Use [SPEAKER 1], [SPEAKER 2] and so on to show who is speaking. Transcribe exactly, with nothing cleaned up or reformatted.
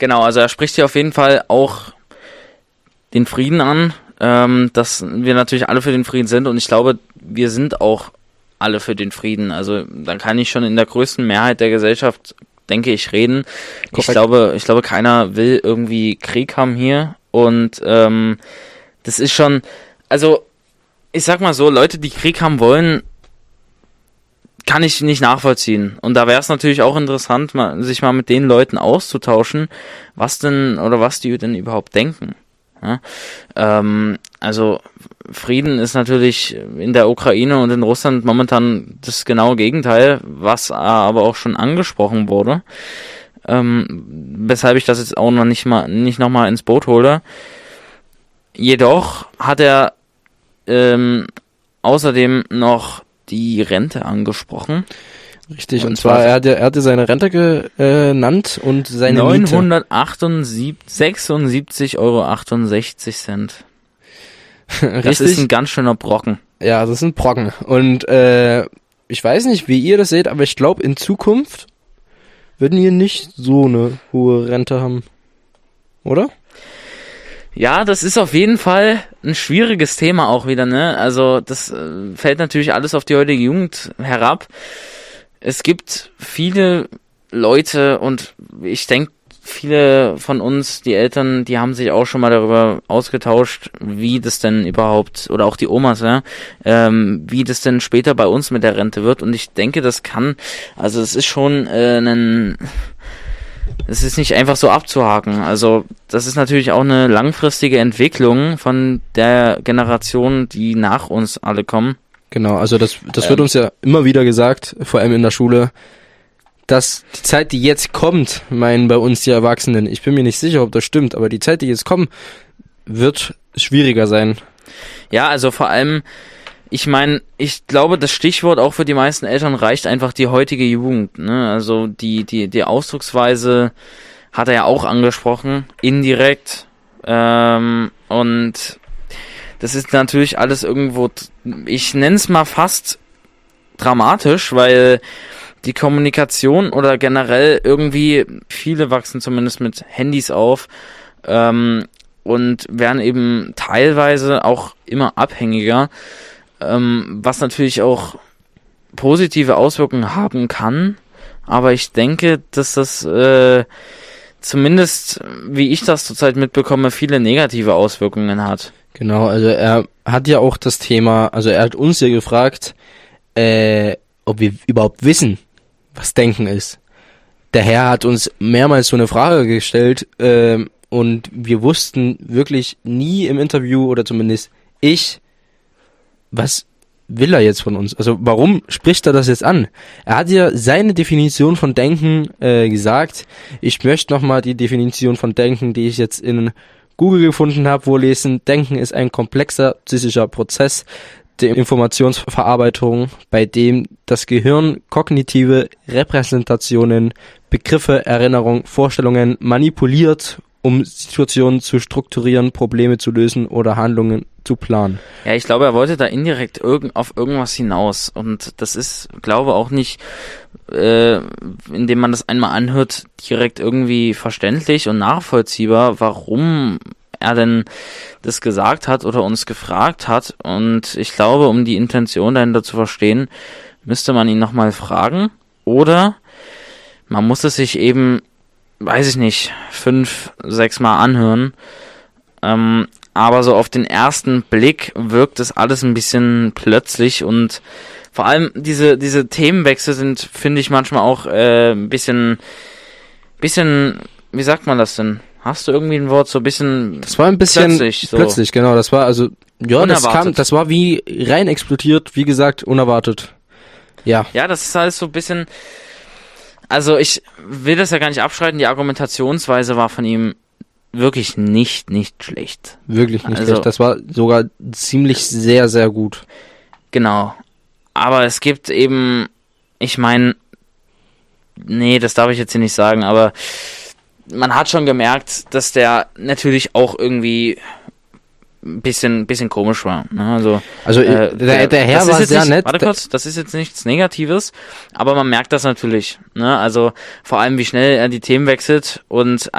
[SPEAKER 1] Genau, also er spricht hier auf jeden Fall auch den Frieden an, ähm, dass wir natürlich alle für den Frieden sind und ich glaube, wir sind auch alle für den Frieden. Also dann kann ich schon in der größten Mehrheit der Gesellschaft, denke ich, reden. Korrekt. Ich glaube, ich glaube, keiner will irgendwie Krieg haben hier und ähm, das ist schon, also ich sag mal so, Leute, die Krieg haben wollen, kann ich nicht nachvollziehen. Und da wäre es natürlich auch interessant, mal, sich mal mit den Leuten auszutauschen, was denn oder was die denn überhaupt denken. Ja? Ähm, also Frieden ist natürlich in der Ukraine und in Russland momentan das genaue Gegenteil, was aber auch schon angesprochen wurde. Ähm, weshalb ich das jetzt auch noch nicht mal nicht nochmal ins Boot hole. Jedoch hat er ähm, außerdem noch die Rente angesprochen.
[SPEAKER 2] Richtig, und, und zwar, er hatte, er hatte seine Rente genannt und seine
[SPEAKER 1] neunhundertsechsundsiebzig Euro achtundsechzig Cent.
[SPEAKER 2] Richtig.
[SPEAKER 1] Das ist ein ganz schöner Brocken.
[SPEAKER 2] Ja, das ist ein Brocken. Und äh, ich weiß nicht, wie ihr das seht, aber ich glaube, in Zukunft würden wir nicht so eine hohe Rente haben. Oder?
[SPEAKER 1] Ja, das ist auf jeden Fall ein schwieriges Thema auch wieder, ne? Also das äh, fällt natürlich alles auf die heutige Jugend herab. Es gibt viele Leute und ich denke, viele von uns, die Eltern, die haben sich auch schon mal darüber ausgetauscht, wie das denn überhaupt, oder auch die Omas, ja, ähm, wie das denn später bei uns mit der Rente wird. Und ich denke, das kann, also es ist schon äh, ein, es ist nicht einfach so abzuhaken. Also das ist natürlich auch eine langfristige Entwicklung von der Generation, die nach uns alle kommen.
[SPEAKER 2] Genau, also das, das wird uns ja immer wieder gesagt, vor allem in der Schule, dass die Zeit, die jetzt kommt, meinen bei uns die Erwachsenen, ich bin mir nicht sicher, ob das stimmt, aber die Zeit, die jetzt kommt, wird schwieriger sein.
[SPEAKER 1] Ja, also vor allem, ich meine, ich glaube, das Stichwort auch für die meisten Eltern reicht einfach die heutige Jugend, ne? Also die, die, die Ausdrucksweise hat er ja auch angesprochen, indirekt, ähm, und das ist natürlich alles irgendwo, ich nenne es mal fast dramatisch, weil die Kommunikation oder generell irgendwie, viele wachsen zumindest mit Handys auf ähm, und werden eben teilweise auch immer abhängiger, ähm, was natürlich auch positive Auswirkungen haben kann, aber ich denke, dass das äh, zumindest, wie ich das zurzeit mitbekomme, viele negative Auswirkungen hat.
[SPEAKER 2] Genau, also er hat ja auch das Thema, also er hat uns ja gefragt, äh, ob wir überhaupt wissen, was Denken ist. Der Herr hat uns mehrmals so eine Frage gestellt äh, und wir wussten wirklich nie im Interview, oder zumindest ich, was will er jetzt von uns? Also warum spricht er das jetzt an? Er hat ja seine Definition von Denken äh, gesagt. Ich möchte nochmal die Definition von Denken, die ich jetzt in Google gefunden habe, vorlesen. Denken ist ein komplexer psychischer Prozess der Informationsverarbeitung, bei dem das Gehirn kognitive Repräsentationen, Begriffe, Erinnerungen, Vorstellungen manipuliert, um Situationen zu strukturieren, Probleme zu lösen oder Handlungen zu planen.
[SPEAKER 1] Ja, ich glaube, er wollte da indirekt irgend, auf irgendwas hinaus. Und das ist, glaube auch nicht, äh, indem man das einmal anhört, direkt irgendwie verständlich und nachvollziehbar, warum er denn das gesagt hat oder uns gefragt hat. Und ich glaube, um die Intention dahinter zu verstehen, müsste man ihn nochmal fragen. Oder man muss es sich eben, weiß ich nicht, fünf, sechs Mal anhören. Ähm, aber so auf den ersten Blick wirkt es alles ein bisschen plötzlich und vor allem diese diese Themenwechsel sind, finde ich, manchmal auch äh, ein bisschen, bisschen, wie sagt man das denn? Hast du irgendwie ein Wort, so ein bisschen
[SPEAKER 2] Das war ein bisschen plötzlich, so. plötzlich genau. Das war also, ja, unerwartet. das kam, das war wie rein explodiert, wie gesagt, unerwartet. Ja.
[SPEAKER 1] Ja, das ist alles so ein bisschen, also ich will das ja gar nicht abschreiten, die Argumentationsweise war von ihm wirklich nicht, nicht schlecht.
[SPEAKER 2] Wirklich nicht
[SPEAKER 1] also,
[SPEAKER 2] schlecht, das war sogar ziemlich sehr, sehr gut.
[SPEAKER 1] Genau. Aber es gibt eben, ich meine, nee, das darf ich jetzt hier nicht sagen, aber man hat schon gemerkt, dass der natürlich auch irgendwie ein bisschen, bisschen komisch war. Ne? Also,
[SPEAKER 2] also äh, der, der Herr war sehr
[SPEAKER 1] nicht,
[SPEAKER 2] nett.
[SPEAKER 1] Warte kurz, das ist jetzt nichts Negatives, aber man merkt das natürlich. Ne? Also vor allem, wie schnell er die Themen wechselt und